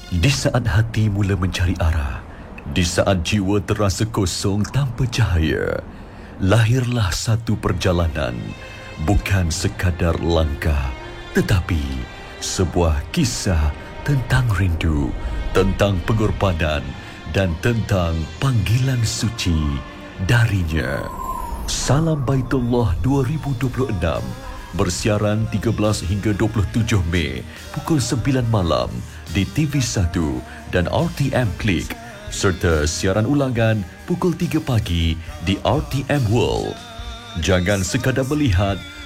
Di saat hati mula mencari arah, di saat jiwa terasa kosong tanpa cahaya, lahirlah satu perjalanan, bukan sekadar langkah, tetapi sebuah kisah tentang rindu, tentang pengorbanan dan tentang panggilan suci darinya. Salam Baitullah 2026 bersiaran 13 hingga 27 Mei pukul 9 malam di TV1 dan RTM Klik, serta siaran ulangan pukul 3 pagi di RTM World. Jangan sekadar melihat,